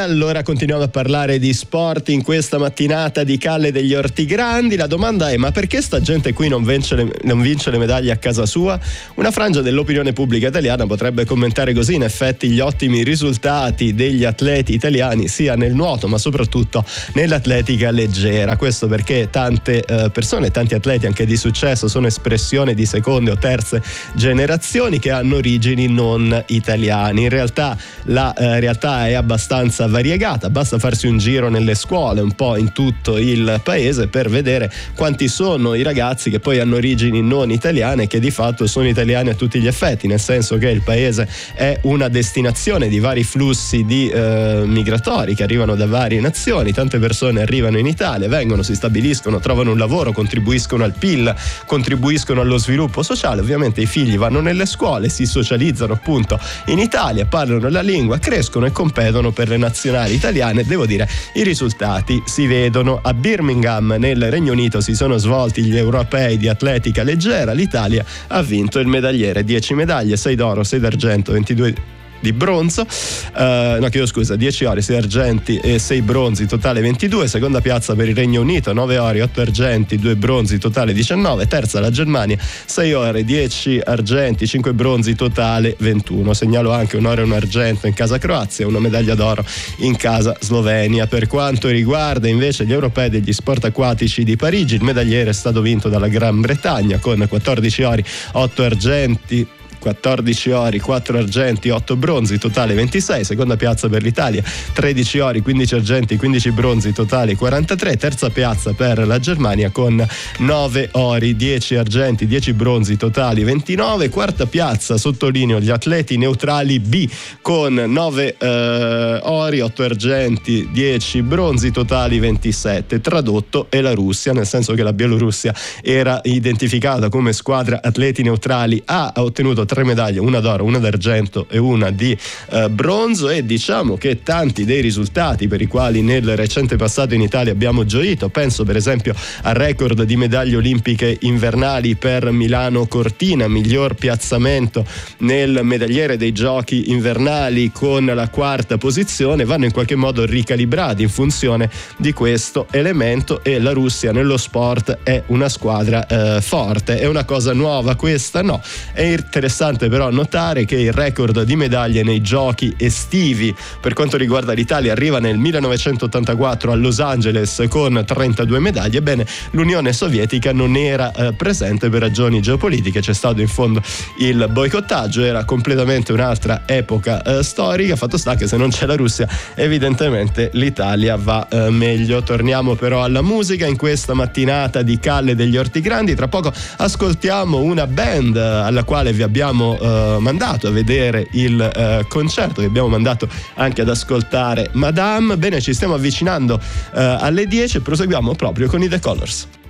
allora continuiamo a parlare di sport in questa mattinata di Calle degli Orti Grandi. La domanda è: ma perché sta gente qui non vince le medaglie a casa sua? Una frangia dell'opinione pubblica italiana potrebbe commentare così in effetti gli ottimi risultati degli atleti italiani sia nel nuoto ma soprattutto nell'atletica leggera. Questo perché tante persone, tanti atleti anche di successo sono espressione di seconde o terze generazioni che hanno origini non italiane. In realtà la realtà è abbastanza variegata, basta farsi un giro nelle scuole un po' in tutto il paese per vedere quanti sono i ragazzi che poi hanno origini non italiane e che di fatto sono italiani a tutti gli effetti, nel senso che il paese è una destinazione di vari flussi di migratori che arrivano da varie nazioni. Tante persone arrivano in Italia, vengono, si stabiliscono, trovano un lavoro, contribuiscono al PIL, contribuiscono allo sviluppo sociale. Ovviamente i figli vanno nelle scuole, si socializzano appunto in Italia, parlano la lingua, crescono e competono per le nazionali italiane. Devo dire, i risultati si vedono. A Birmingham nel Regno Unito si sono svolti gli europei di atletica leggera. L'Italia ha vinto il medagliere, 10 medaglie, 6 d'oro, 6 d'argento, 22 di bronzo, 10 ori, 6 argenti e 6 bronzi, totale 22. Seconda piazza per il Regno Unito, 9 ori, 8 argenti, 2 bronzi, totale 19. Terza la Germania, 6 ore, 10 argenti, 5 bronzi, totale 21. Segnalo anche un oro e un argento in casa Croazia e una medaglia d'oro in casa Slovenia. Per quanto riguarda invece gli europei degli sport acquatici di Parigi, il medagliere è stato vinto dalla Gran Bretagna con 14 ori, 8 argenti, 14 ori, 4 argenti, 8 bronzi, totale 26. Seconda piazza per l'Italia, 13 ori, 15 argenti, 15 bronzi, totale 43. Terza piazza per la Germania con 9 ori, 10 argenti, 10 bronzi, totali 29. Quarta piazza, sottolineo gli atleti neutrali B con 9 ori, 8 argenti, 10 bronzi, totali 27. Tradotto è la Russia, nel senso che la Bielorussia era identificata come squadra atleti neutrali A, ha ottenuto 3 medaglie, una d'oro, una d'argento e una di bronzo. E diciamo che tanti dei risultati per i quali nel recente passato in Italia abbiamo gioito, penso per esempio al record di medaglie olimpiche invernali per Milano Cortina, miglior piazzamento nel medagliere dei giochi invernali con la quarta posizione, vanno in qualche modo ricalibrati in funzione di questo elemento. E la Russia nello sport è una squadra forte. È una cosa nuova questa? No. È interessante però notare che il record di medaglie nei giochi estivi per quanto riguarda l'Italia arriva nel 1984 a Los Angeles con 32 medaglie. Ebbene, l'Unione Sovietica non era presente per ragioni geopolitiche, c'è stato in fondo il boicottaggio, era completamente un'altra epoca storica. Fatto sta che se non c'è la Russia evidentemente l'Italia va meglio. Torniamo però alla musica in questa mattinata di Calle degli Orti Grandi. Tra poco ascoltiamo una band alla quale vi abbiamo mandato a vedere il concerto, che abbiamo mandato anche ad ascoltare Madame. Bene, ci stiamo avvicinando alle 10 e proseguiamo proprio con i The Colors.